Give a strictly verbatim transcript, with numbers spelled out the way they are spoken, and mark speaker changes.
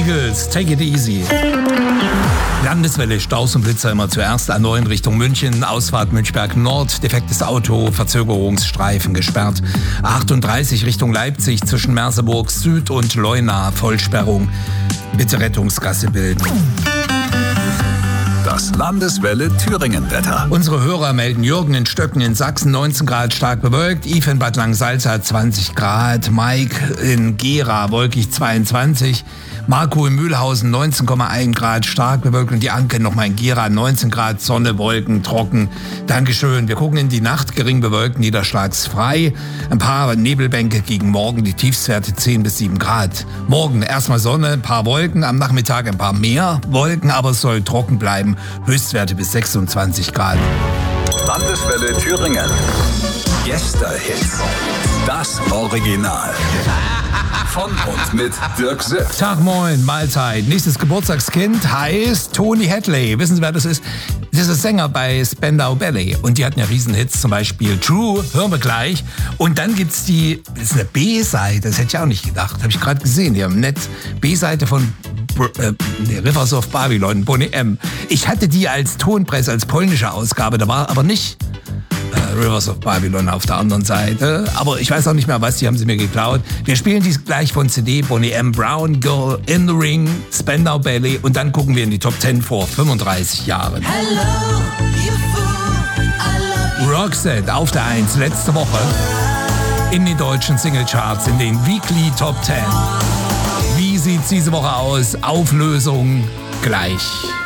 Speaker 1: Eagles, take it easy. Landeswelle, Staus und Blitzer immer zuerst. A neun Richtung München, Ausfahrt Münchberg Nord, defektes Auto, Verzögerungsstreifen gesperrt. A achtunddreißig Richtung Leipzig zwischen Merseburg Süd und Leuna, Vollsperrung. Bitte Rettungsgasse bilden.
Speaker 2: Das Landeswelle Thüringen-Wetter.
Speaker 1: Unsere Hörer melden: Jürgen in Stöcken in Sachsen neunzehn Grad, stark bewölkt. Yves in Bad Langensalza zwanzig Grad. Mike in Gera wolkig zweiundzwanzig. Marco in Mühlhausen neunzehn Komma eins Grad, stark bewölkt. Und die Anke nochmal in Gera neunzehn Grad, Sonne, Wolken, trocken. Dankeschön. Wir gucken in die Nacht, gering bewölkt, niederschlagsfrei. Ein paar Nebelbänke gegen morgen, die Tiefstwerte zehn bis sieben Grad. Morgen erstmal Sonne, ein paar Wolken, am Nachmittag ein paar mehr Wolken, aber es soll trocken bleiben. Höchstwerte bis sechsundzwanzig Grad.
Speaker 2: Landeswelle Thüringen. Gästehits. Das Original. Von und mit Dirk Sipp.
Speaker 1: Tag, moin, Mahlzeit. Nächstes Geburtstagskind heißt Tony Hadley. Wissen Sie, wer das ist? Das ist Sänger bei Spandau Ballet. Und die hatten ja Riesenhits, zum Beispiel True, hören wir gleich. Und dann gibt's die, das ist eine B-Seite, das hätte ich auch nicht gedacht. Habe ich gerade gesehen, die haben im Netz B-Seite von äh, Rivers of Babylon, Boney M. Ich hatte die als Tonpresse, als polnische Ausgabe, da war aber nicht Rivers of Babylon auf der anderen Seite. Aber ich weiß auch nicht mehr was, die haben sie mir geklaut. Wir spielen dies gleich von C D, Boney M, Brown Girl, In the Ring, Spandau Ballet und dann gucken wir in die Top zehn vor fünfunddreißig Jahren.
Speaker 3: Hello, you fool, I love you.
Speaker 1: Roxette auf der eins letzte Woche in den deutschen Singlecharts, in den Weekly Top zehn. Wie sieht's diese Woche aus? Auflösung gleich.